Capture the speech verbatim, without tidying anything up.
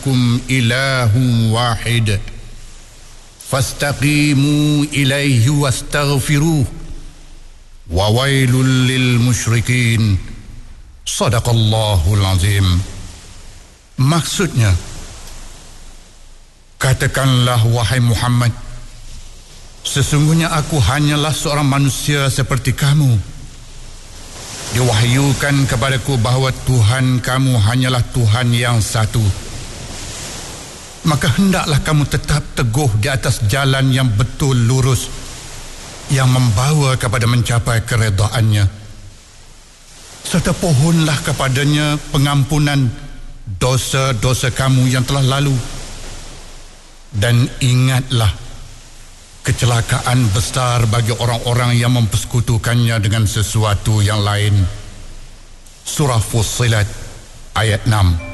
kum ilahum wahid fastaqimu ilaihi wastaghfiruh wa wailul lil musyrikin. Sadaqallahul azim. Maksudnya, katakanlah wahai Muhammad, sesungguhnya aku hanyalah seorang manusia seperti kamu. Diwahyukan kepadaku bahawa Tuhan kamu hanyalah Tuhan yang satu. Maka hendaklah kamu tetap teguh di atas jalan yang betul lurus, yang membawa kepada mencapai keredaannya. Serta pohonlah kepadanya pengampunan dosa-dosa kamu yang telah lalu. Dan ingatlah kecelakaan besar bagi orang-orang yang mempersekutukannya dengan sesuatu yang lain. Surah Fussilat ayat enam.